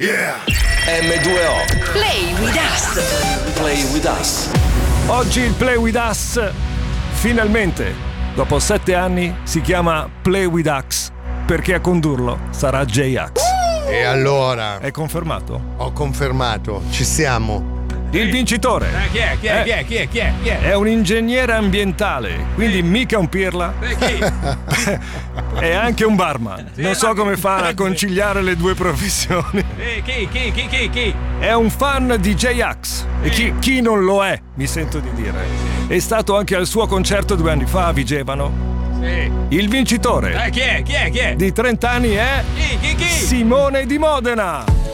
Yeah. M2O. Play with us. Play with us. Oggi il Play with us, finalmente, dopo 7 anni, si chiama Play with Axe, perché a condurlo sarà J-Ax. E allora? È confermato? Ho confermato, ci siamo. Il vincitore Chi è? è un ingegnere ambientale, quindi mica un pirla. Chi? È anche un barman. Non so come fa a conciliare le due professioni. Chi? È un fan di J-Ax. E chi non lo è, mi sento di dire. È stato anche al suo concerto 2 anni fa a Vigevano. Sì. Il vincitore Chi è? di 30 anni è Chi? Simone di Modena.